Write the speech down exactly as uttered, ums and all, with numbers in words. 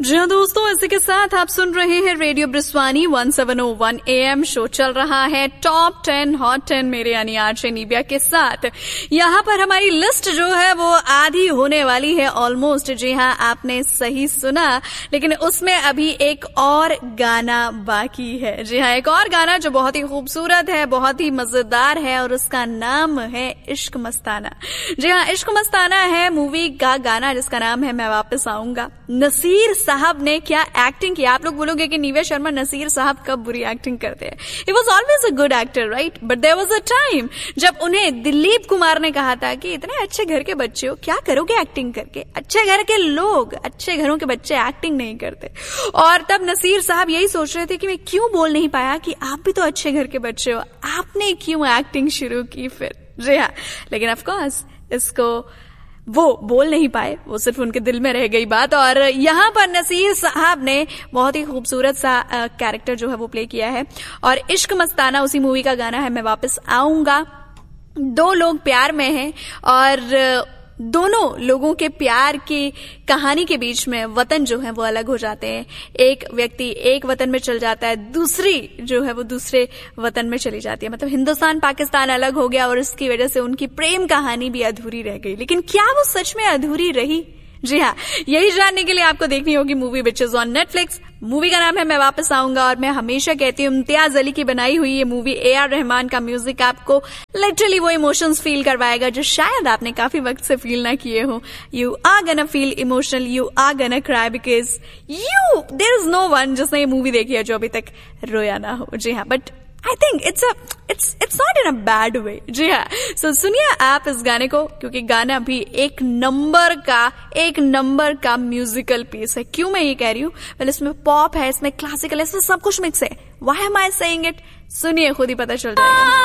जी हाँ दोस्तों, इसी के साथ आप सुन रहे हैं radio ब्रिस्वानी one seven O one A M. Show चल रहा है टॉप टेन हॉट टेन मेरे यानी आरजे निबिया के साथ। यहाँ पर हमारी लिस्ट जो है वो आधी होने वाली है ऑलमोस्ट। जी हाँ, आपने सही सुना, लेकिन उसमें अभी एक और गाना बाकी है। जी हाँ, एक और गाना जो बहुत ही खूबसूरत है, बहुत ही मजेदार है और उसका नाम है इश्क मस्ताना। जी हाँ, इश्क मस्ताना है मूवी का गाना जिसका नाम है मैं वापस आऊंगा। नसीर साहब ने क्या एक्टिंग किया। आप लोग बोलोगे कि निव्या शर्मा नसीर साहब कब बुरी एक्टिंग करते हैं। He was always a good actor, right? But there was a time जब उन्हें दिलीप कुमार ने कहा था कि इतने अच्छे घर के बच्चे हो, क्या करोगे एक्टिंग करके। अच्छे घर के लोग, अच्छे घरों के बच्चे एक्टिंग नहीं करते। और तब नसीर साहब यही सोच रहे थे कि मैं क्यों बोल नहीं पाया कि आप भी तो अच्छे घर के बच्चे हो, आपने क्यों एक्टिंग शुरू की फिर। जी हाँ, लेकिन ऑफकोर्स इसको वो बोल नहीं पाए, वो सिर्फ उनके दिल में रह गई बात। और यहाँ पर नसीर साहब ने बहुत ही खूबसूरत सा कैरेक्टर जो है वो प्ले किया है। और इश्क मस्ताना उसी मूवी का गाना है मैं वापस आऊंगा। दो लोग प्यार में हैं और दोनों लोगों के प्यार की कहानी के बीच में वतन जो है वो अलग हो जाते हैं। एक व्यक्ति एक वतन में चल जाता है, दूसरी जो है वो दूसरे वतन में चली जाती है। मतलब हिंदुस्तान पाकिस्तान अलग हो गया और इसकी वजह से उनकी प्रेम कहानी भी अधूरी रह गई। लेकिन क्या वो सच में अधूरी रही? जी हाँ, यही जानने के लिए आपको देखनी होगी movie which is on Netflix. Movie का नाम है मैं वापस आऊंगा। और मैं हमेशा कहती हूँ इम्तियाज अली की बनाई हुई ये मूवी, ए आर रहमान का म्यूजिक आपको लिटरली वो इमोशंस फील करवाएगा जो शायद आपने काफी वक्त से फील ना किए हो। यू आर गना फील इमोशनल, यू आर गना cry because you there is no one जिसने ये मूवी देखी है जो अभी तक रोया ना हो। जी हाँ, but I think it's a it's it's not in a bad way. जी हाँ, सो सुनिए आप इस गाने को, क्योंकि गाना भी एक नंबर का एक नंबर का म्यूजिकल पीस है। क्यों मैं ये कह रही हूँ? well, इसमें पॉप है, इसमें क्लासिकल है, इसमें सब कुछ मिक्स है। Why am I saying it? सुनिए, खुद ही पता चल जाएगा।